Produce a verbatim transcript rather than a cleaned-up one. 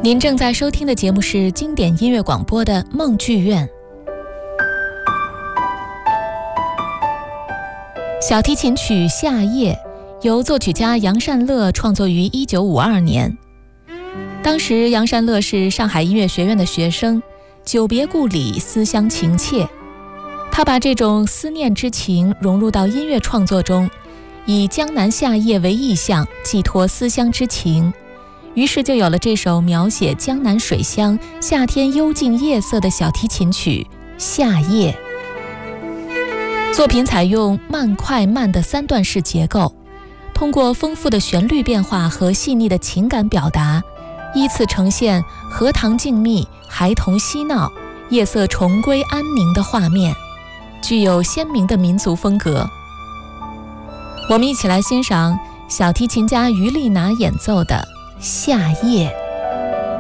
您正在收听的节目是经典音乐广播的梦剧院。小提琴曲《夏夜》由作曲家杨善乐创作于一九五二年。当时杨善乐是上海音乐学院的学生，久别故里，思乡情切。他把这种思念之情融入到音乐创作中，以江南夏夜为意象，寄托思乡之情，于是就有了这首描写江南水乡、夏天幽静夜色的小提琴曲《夏夜》。作品采用慢快慢的三段式结构，通过丰富的旋律变化和细腻的情感表达，依次呈现荷塘静谧、孩童嬉闹、夜色重归安宁的画面，具有鲜明的民族风格。我们一起来欣赏小提琴家于丽娜演奏的《夏夜》。